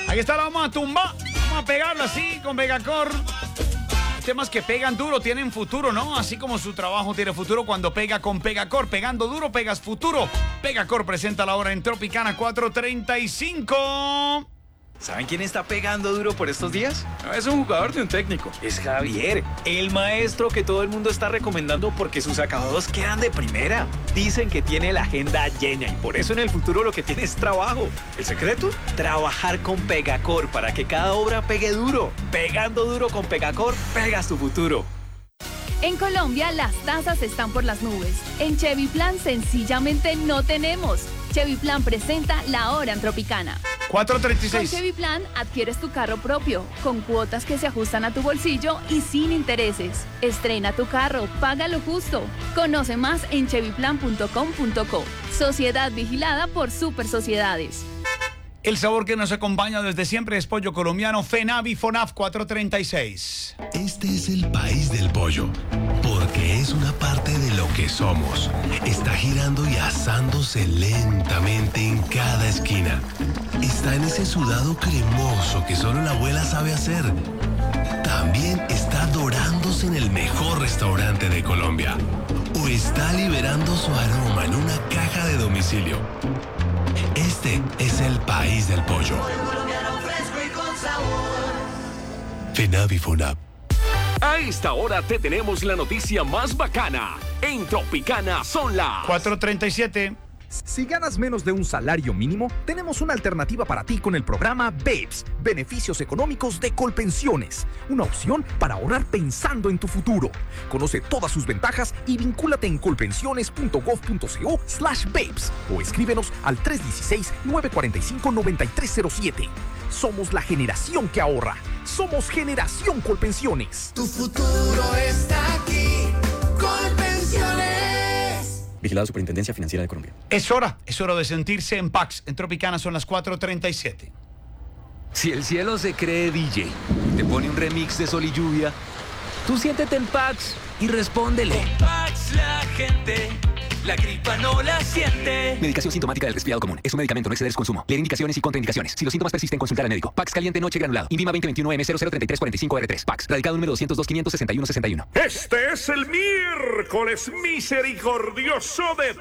Ahí está, la vamos a tumbar. Vamos a pegarla así con Pegacor. Temas que pegan duro tienen futuro, ¿no? Así como su trabajo tiene futuro cuando pega con Pegacor. Pegando duro, pegas futuro. Pegacor presenta la hora en Tropicana 4:35. ¿Saben quién está pegando duro por estos días? No es un jugador de un técnico, es Javier, el maestro que todo el mundo está recomendando porque sus acabados quedan de primera. Dicen que tiene la agenda llena y por eso en el futuro lo que tiene es trabajo. ¿El secreto? Trabajar con Pegacor para que cada obra pegue duro. Pegando duro con Pegacor, pegas tu futuro. En Colombia las tasas están por las nubes. En Chevy Plan sencillamente no tenemos. Chevy Plan presenta la hora en Tropicana. 4:36. Con Chevy Plan adquieres tu carro propio, con cuotas que se ajustan a tu bolsillo y sin intereses. Estrena tu carro, págalo justo. Conoce más en chevyplan.com.co. Sociedad vigilada por Super Sociedades. El sabor que nos acompaña desde siempre es pollo colombiano. FENAVI FONAF 4:36. Este es el país del pollo, porque es una parte de lo que somos. Está girando y asándose lentamente en cada esquina. Está en ese sudado cremoso que solo la abuela sabe hacer. También está dorándose en el mejor restaurante de Colombia. O está liberando su aroma en una caja de domicilio. Este es el país del pollo. FENAVI FONAP. A esta hora te tenemos la noticia más bacana. En Tropicana son las 4:37. Si ganas menos de un salario mínimo, tenemos una alternativa para ti con el programa BEPS, Beneficios Económicos de Colpensiones. Una opción para ahorrar pensando en tu futuro. Conoce todas sus ventajas y vincúlate en colpensiones.gov.co/BEPS o escríbenos al 316-945-9307. Somos la generación que ahorra. Somos Generación Colpensiones. Tu futuro está aquí. Colpensiones. Vigilado Superintendencia Financiera de Colombia. Es hora de sentirse en Pax. En Tropicana son las 4:37. Si el cielo se cree DJ, te pone un remix de Sol y Lluvia, tú siéntete en Pax y respóndele. Con Pax la gente, la gripa no la siente. Medicación sintomática del resfriado común. Es un medicamento, no exceder su consumo. Leer indicaciones y contraindicaciones. Si los síntomas persisten, consultar al médico. Pax caliente noche granulado. INVIMA 2021M003345R3. Pax. Radicado número 202-561-61. Este es el miércoles misericordioso de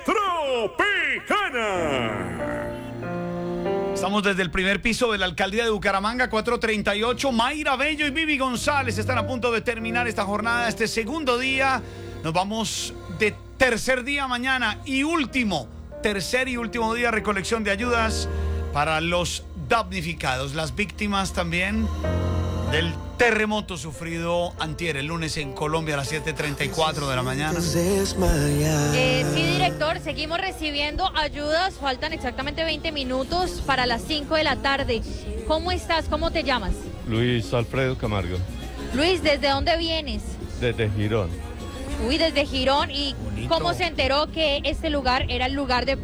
Tropicana. Estamos desde el primer piso de la alcaldía de Bucaramanga, 4:38. Mayra Bello y Vivi González están a punto de terminar esta jornada, este segundo día. Nos vamos de tercer día mañana y tercer y último día, recolección de ayudas para los damnificados, las víctimas también del terremoto sufrido antier, el lunes en Colombia a las 7:34 de la mañana. Sí, director, seguimos recibiendo ayudas, faltan exactamente 20 minutos para las 5 de la tarde. ¿Cómo estás? ¿Cómo te llamas? Luis Alfredo Camargo. Luis, ¿desde dónde vienes? Desde Girón. Uy, desde Girón. ¿Y bonito. Cómo se enteró que este lugar era el lugar de...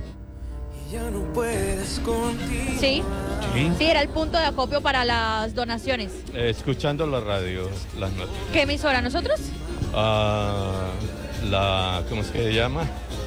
Sí, era el punto de acopio para las donaciones. Escuchando la radio, las noticias. ¿Qué emisora? ¿Nosotros? ¿Cómo es que se llama?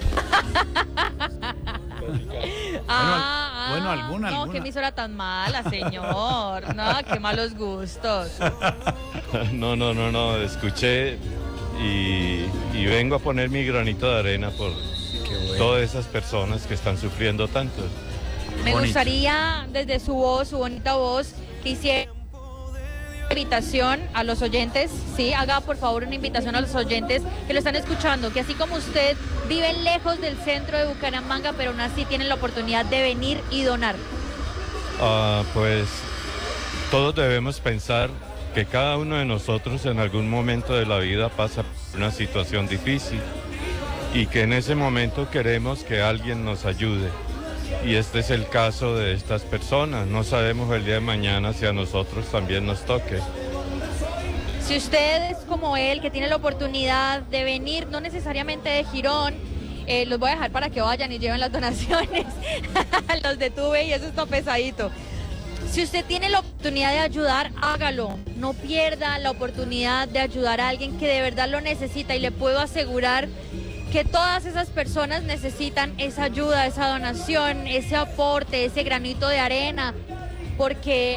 Alguna. No, qué emisora tan mala, señor. No, qué malos gustos. No, escuché y vengo a poner mi granito de arena por todas esas personas que están sufriendo tanto. Me gustaría, desde su voz, su bonita voz, que hiciera una invitación a los oyentes, sí, haga por favor una invitación a los oyentes que lo están escuchando, que así como usted vive lejos del centro de Bucaramanga, pero aún así tienen la oportunidad de venir y donar. Pues todos debemos pensar que cada uno de nosotros en algún momento de la vida pasa por una situación difícil y que en ese momento queremos que alguien nos ayude. Y este es el caso de estas personas. No sabemos el día de mañana si a nosotros también nos toque. Si usted es como él, que tiene la oportunidad de venir, no necesariamente de Girón, los voy a dejar para que vayan y lleven las donaciones. Los detuve y eso está pesadito. Si usted tiene la oportunidad de ayudar, hágalo. No pierda la oportunidad de ayudar a alguien que de verdad lo necesita, y le puedo asegurar que todas esas personas necesitan esa ayuda, esa donación, ese aporte, ese granito de arena, porque